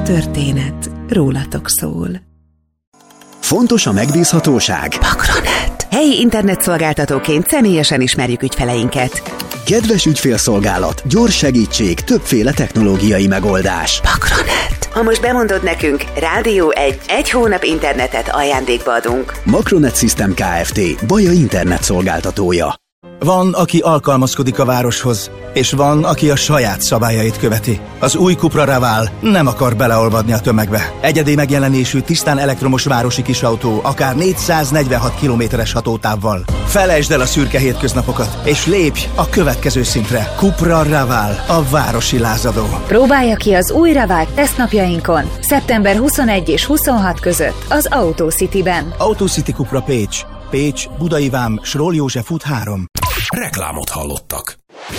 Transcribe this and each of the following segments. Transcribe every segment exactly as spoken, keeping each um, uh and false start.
történet rólatok szól. Fontos a megbízhatóság? Makronet. Helyi internetszolgáltatóként személyesen ismerjük ügyfeleinket. Kedves ügyfélszolgálat, gyors segítség, többféle technológiai megoldás. Makronet. Ha most bemondod nekünk, Rádió egy, egy hónap internetet ajándékba adunk. Makronet System Kft. Baja internet szolgáltatója. Van, aki alkalmazkodik a városhoz, és van, aki a saját szabályait követi. Az új Cupra Raval nem akar beleolvadni a tömegbe. Egyedi megjelenésű, tisztán elektromos városi kisautó, akár négyszáznegyvenhat kilométeres hatótávval. Felejtsd el a szürke hétköznapokat, és lépj a következő szintre. Cupra Raval, a városi lázadó. Próbálja ki az új Raval tesztnapjainkon, szeptember huszonegy és huszonhat között az AutoCity-ben. AutoCity Cupra Pécs. Pécs, Budai Vám, Sról József út három. Reklámot hallottak.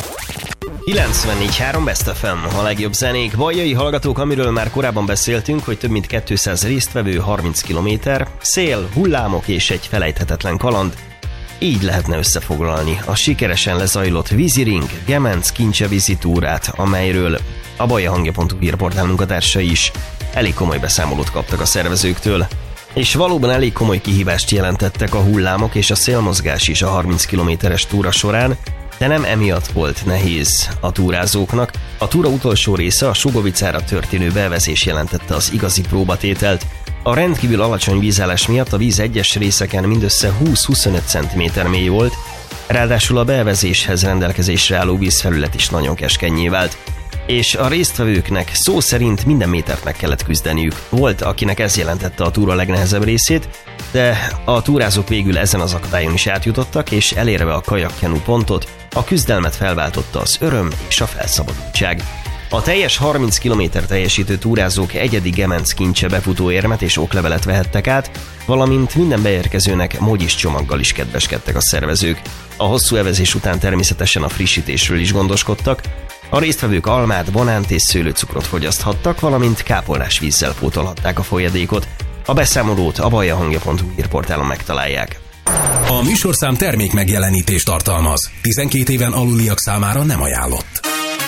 kilencvennégy három Best ef em, a legjobb zenék. Bajai hallgatók, amiről már korábban beszéltünk, hogy több mint kétszáz résztvevő, harminc kilométer, szél, hullámok és egy felejthetetlen kaland. Így lehetne összefoglalni a sikeresen lezajlott víziring Gemenc Kincse vízitúrát, amelyről a bajahangja pont hu hírportál munkatársai is elég komoly beszámolót kaptak a szervezőktől. És valóban elég komoly kihívást jelentettek a hullámok és a szélmozgás is a harminc kilométeres túra során, de nem emiatt volt nehéz a túrázóknak. A túra utolsó része, a Sugovicára történő bevezés jelentette az igazi próbatételt. A rendkívül alacsony vízállás miatt a víz egyes részeken mindössze húsz-huszonöt centiméter mély volt, ráadásul a bevezéshez rendelkezésre álló vízfelület is nagyon keskennyé vált. És a résztvevőknek szó szerint minden métert meg kellett küzdeniük. Volt, akinek ez jelentette a túra legnehezebb részét, de a túrázók végül ezen az akadályon is átjutottak, és elérve a kajakkenú pontot, a küzdelmet felváltotta az öröm és a felszabadultság. A teljes harminc kilométer teljesítő túrázók egyedi Gemenc Kincse befutóérmet és oklevelet vehettek át, valamint minden beérkezőnek mogyis csomaggal is kedveskedtek a szervezők. A hosszú evezés után természetesen a frissítésről is gondoskodtak. A résztvevők almát, banánt és szőlőcukrot fogyaszthattak, valamint kápolnás vízzel pótolhatták a folyadékot. A beszámolót a bajahangja pont hu hírportálon megtalálják. A műsorszám termék megjelenítést tartalmaz. tizenkét éven aluliak számára nem ajánlott.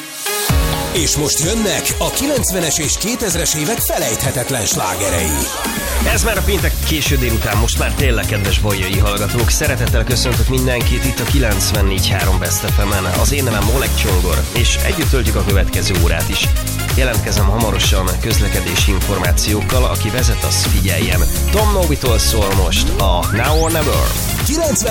És most jönnek a kilencvenes és kétezres évek felejthetetlen slágerei. Ez már a péntek késő délután, most már tényleg, kedves bajai hallgatók. Szeretettel köszöntök mindenkit itt a kilencvennégy három Best ef em-en. Az én nevem Oleg Csongor, és együtt töltjük a következő órát is. Jelentkezem hamarosan közlekedési információkkal, aki vezet, az figyeljen. Tom Novitól szól most a Now or Never.